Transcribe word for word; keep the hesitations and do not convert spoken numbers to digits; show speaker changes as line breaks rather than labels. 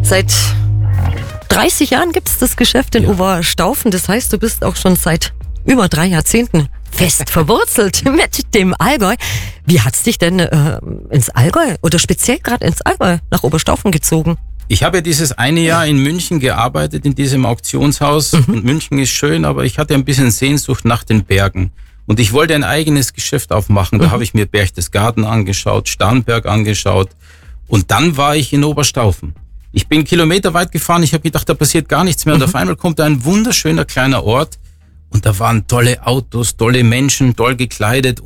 Seit dreißig Jahren gibt es das Geschäft in
Ja.
Oberstaufen. Das heißt, du bist auch schon seit über drei Jahrzehnten fest verwurzelt mit dem Allgäu. Wie hat's dich denn äh, ins Allgäu oder speziell gerade ins Allgäu nach Oberstaufen gezogen?
Ich habe ja dieses eine Jahr in München gearbeitet, in diesem Auktionshaus. Mhm. Und München ist schön, aber ich hatte ein bisschen Sehnsucht nach den Bergen. Und ich wollte ein eigenes Geschäft aufmachen. Da mhm. habe ich mir Berchtesgaden angeschaut, Starnberg angeschaut. Und dann war ich in Oberstaufen. Ich bin kilometerweit gefahren. Ich habe gedacht, da passiert gar nichts mehr. Und mhm. auf einmal kommt ein wunderschöner kleiner Ort. Und da waren tolle Autos, tolle Menschen, toll gekleidet.